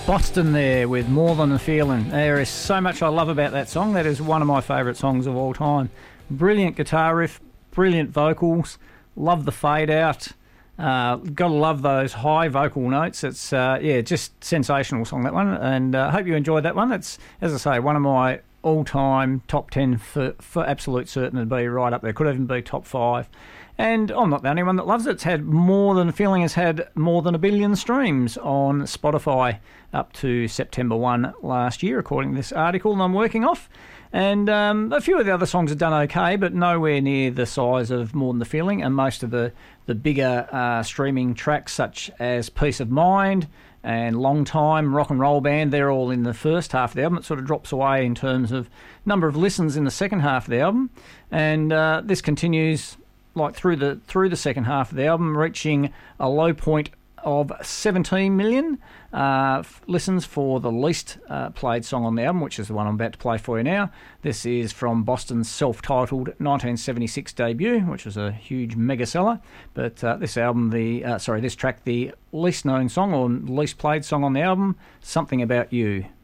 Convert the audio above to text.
Boston there with More Than a Feeling. There is so much I love about that song. That is one of my favourite songs of all time. Brilliant guitar riff, brilliant vocals, love the fade out. Gotta love those high vocal notes. It's just sensational song, that one, and I hope you enjoyed that one. It's, as I say, one of my all-time top 10 for absolute certain to be right up there. Could even be top 5. And I'm not the only one that loves it. It's had more than a billion streams on Spotify up to September 1 last year, according to this article that I'm working off. And a few of the other songs have done okay, but nowhere near the size of More Than the Feeling. And most of the bigger streaming tracks, such as Peace of Mind and Long Time, Rock and Roll Band, they're all in the first half of the album. It sort of drops away in terms of number of listens in the second half of the album. And this continues like through the second half of the album, reaching a low point of 17 million listens for the least played song on the album, which is the one I'm about to play for you now. This is from Boston's self-titled 1976 debut, which was a huge mega seller. But this track, the least known song or least played song on the album, Something About You.